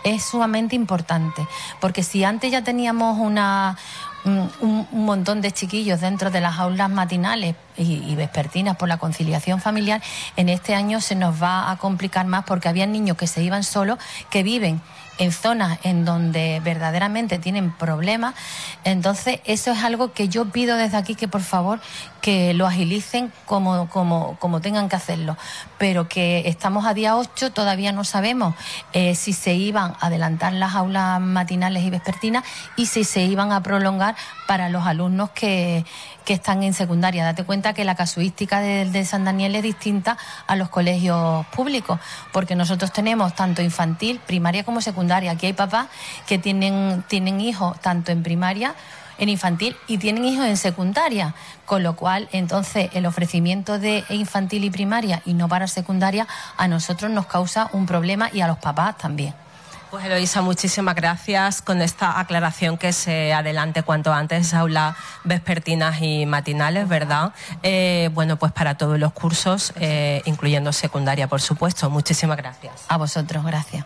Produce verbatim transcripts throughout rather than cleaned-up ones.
es sumamente importante, porque si antes ya teníamos una... Un, un montón de chiquillos dentro de las aulas matinales y, y vespertinas por la conciliación familiar, en este año se nos va a complicar más porque había niños que se iban solos, que viven en zonas en donde verdaderamente tienen problemas. Entonces eso es algo que yo pido desde aquí, que por favor que lo agilicen como, como, como tengan que hacerlo, pero que estamos a día ocho, todavía no sabemos eh, si se iban a adelantar las aulas matinales y vespertinas y si se iban a prolongar para los alumnos que, que están en secundaria. Date cuenta que la casuística de, de San Daniel es distinta a los colegios públicos, porque nosotros tenemos tanto infantil, primaria como secundaria. Aquí hay papás que tienen, tienen hijos tanto en primaria, en infantil, y tienen hijos en secundaria, con lo cual entonces el ofrecimiento de infantil y primaria y no para secundaria a nosotros nos causa un problema y a los papás también. Pues Eloísa, muchísimas gracias con esta aclaración, que se adelante cuanto antes aulas vespertinas y matinales, ¿verdad? Eh, bueno, pues para todos los cursos, eh, incluyendo secundaria, por supuesto. Muchísimas gracias. A vosotros, gracias.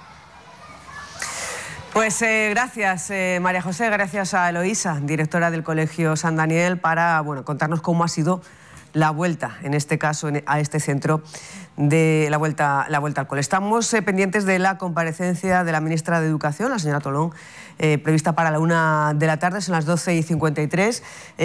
Pues eh, gracias, eh, María José, gracias a Eloísa, directora del Colegio San Daniel, para bueno, contarnos cómo ha sido la vuelta, en este caso, a este centro de la vuelta, la vuelta al cole. Estamos eh, pendientes de la comparecencia de la ministra de Educación, la señora Tolón, eh, prevista para la una de la tarde, son las doce y cincuenta y tres.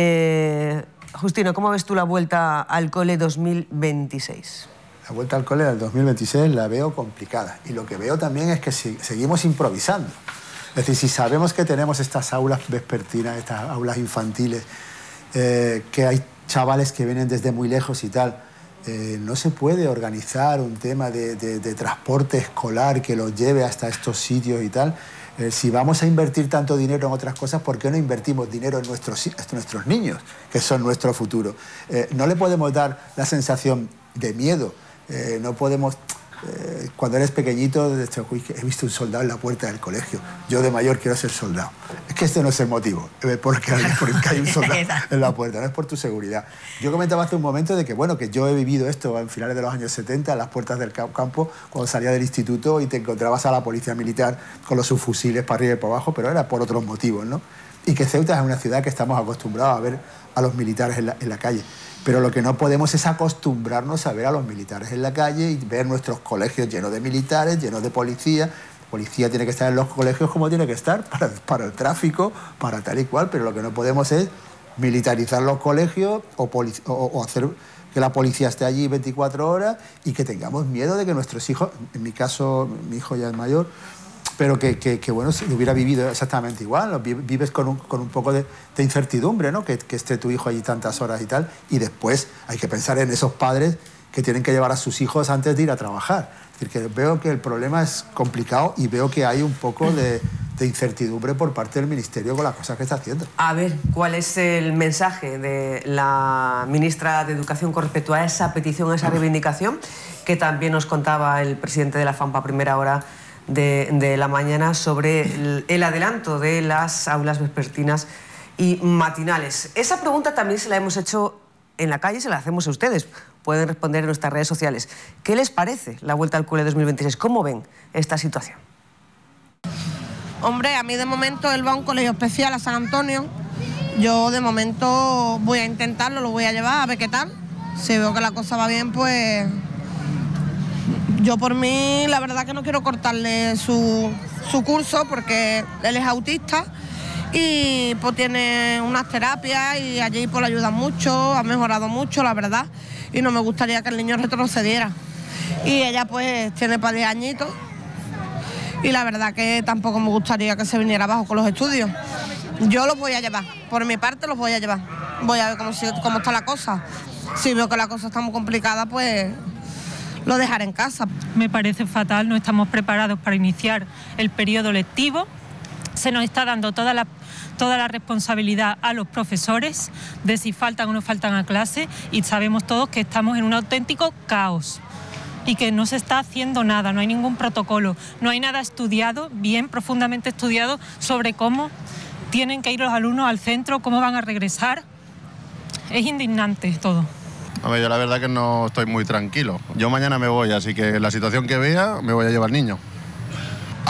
Eh, Justino, ¿cómo ves tú la vuelta al cole dos mil veintiséis? La vuelta al cole del dos mil veintiséis la veo complicada, y lo que veo también es que si, seguimos improvisando. Es decir, si sabemos que tenemos estas aulas vespertinas, estas aulas infantiles, eh, que hay chavales que vienen desde muy lejos y tal, eh, no se puede organizar un tema de, de, de transporte escolar que los lleve hasta estos sitios y tal. Eh, si vamos a invertir tanto dinero en otras cosas, ¿por qué no invertimos dinero en nuestros, en nuestros niños, que son nuestro futuro? Eh, no le podemos dar la sensación de miedo. Eh, no podemos... Eh, cuando eres pequeñito, he visto un soldado en la puerta del colegio. Yo de mayor quiero ser soldado. Es que este no es el motivo, eh, porque, porque hay un soldado en la puerta, no es por tu seguridad. Yo comentaba hace un momento de que, bueno, que yo he vivido esto en finales de los años setenta, en las puertas del campo, cuando salía del instituto y te encontrabas a la policía militar con los subfusiles para arriba y para abajo, pero era por otros motivos, ¿no? Y que Ceuta es una ciudad que estamos acostumbrados a ver a los militares en la, en la calle. Pero lo que no podemos es acostumbrarnos a ver a los militares en la calle y ver nuestros colegios llenos de militares, llenos de policía. La policía tiene que estar en los colegios como tiene que estar, para, para el tráfico, para tal y cual, pero lo que no podemos es militarizar los colegios o, o, o hacer que la policía esté allí veinticuatro horas y que tengamos miedo de que nuestros hijos, en mi caso, mi hijo ya es mayor, pero que, que, que bueno, si hubiera vivido exactamente igual, ¿no? Vives con un, con un poco de, de incertidumbre, ¿no? Que, que esté tu hijo allí tantas horas y tal, y después hay que pensar en esos padres que tienen que llevar a sus hijos antes de ir a trabajar. Es decir, que veo que el problema es complicado y veo que hay un poco de, de incertidumbre por parte del Ministerio con las cosas que está haciendo. A ver, ¿cuál es el mensaje de la ministra de Educación con respecto a esa petición, a esa reivindicación, que también nos contaba el presidente de la FAMPA a primera hora De, de la mañana, sobre el, el adelanto de las aulas vespertinas y matinales? Esa pregunta también se la hemos hecho en la calle, se la hacemos a ustedes. Pueden responder en nuestras redes sociales. ¿Qué les parece la vuelta al cole dos mil veintiséis? ¿Cómo ven esta situación? Hombre, a mí de momento él va a un colegio especial a San Antonio. Yo de momento voy a intentarlo, lo voy a llevar a ver qué tal. Si veo que la cosa va bien, pues... Yo por mí, la verdad que no quiero cortarle su, su curso, porque él es autista y pues tiene unas terapias y allí pues le ayudan mucho, ha mejorado mucho, la verdad, y no me gustaría que el niño retrocediera. Y ella pues tiene para diez añitos y la verdad que tampoco me gustaría que se viniera abajo con los estudios. Yo los voy a llevar, por mi parte los voy a llevar. Voy a ver cómo, cómo está la cosa. Si veo que la cosa está muy complicada, pues... lo dejaré en casa. Me parece fatal, no estamos preparados para iniciar el periodo lectivo. Se nos está dando toda la, toda la responsabilidad a los profesores de si faltan o no faltan a clase, y sabemos todos que estamos en un auténtico caos y que no se está haciendo nada, no hay ningún protocolo, no hay nada estudiado, bien profundamente estudiado, sobre cómo tienen que ir los alumnos al centro, cómo van a regresar. Es indignante todo. A ver, yo la verdad que no estoy muy tranquilo. Yo mañana me voy, así que la situación que vea me voy a llevar niño.